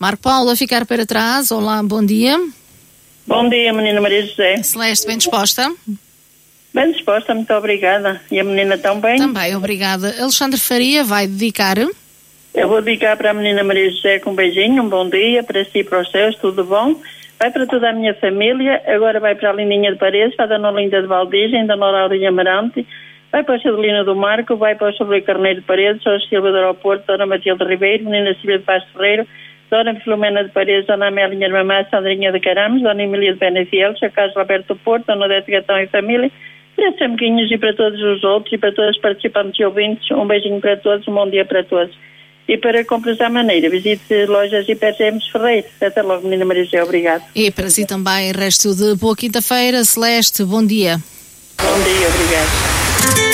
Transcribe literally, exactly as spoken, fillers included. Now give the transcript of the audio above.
Marco Paulo a ficar para trás. Olá, bom dia. Bom dia, menina Maria José. Celeste, bem disposta? Bem disposta, muito obrigada. E a menina também? Também, obrigada. Alexandre Faria vai dedicar? Eu vou dedicar para a menina Maria José com um beijinho, um bom dia, para si e para os seus, tudo bom? Vai para toda a minha família, agora vai para a Lindinha de Paredes, para a Dona Olinda de Valdigem, Dona Laurinha Amarante, vai para a Chadelina do Marco, vai para o Silvio Carneiro de Paredes, Jorge Silva do Aeroporto, Dona Matilde Ribeiro, menina Silvia de Paz Ferreiro, Dona Filomena de Paredes, Dona Amélia de Mamá, Sandrinha de Carames, Dona Emília de Benefiel, Carlos Roberto do Porto, Dona Odete Gatão e família, para os Samuquinhos e para todos os outros e para todos os participantes e ouvintes, um beijinho para todos, um bom dia para todos. E para compras à maneira, visite lojas Hiper James Ferreira. Até logo, menina Maria José, obrigado. E para si também, resto de boa quinta-feira. Celeste, bom dia. Bom dia, obrigado.